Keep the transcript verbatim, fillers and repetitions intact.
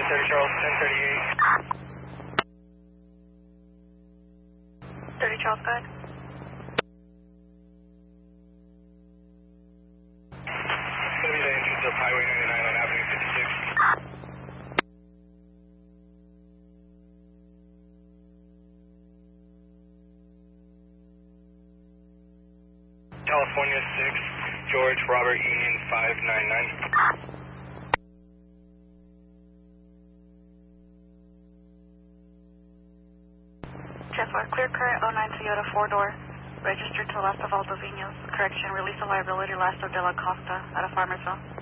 thirty Charles, ten thirty-eight. thirty Charles, go ahead. It's going to be the entrance of Highway ninety-nine on Avenue fifty-six. California six, George Robert Union five nine nine. Jet four, clear current oh nine Toyota four door, registered to last of Aldovinos. Correction, release of liability last of De La Costa out of Farmersville.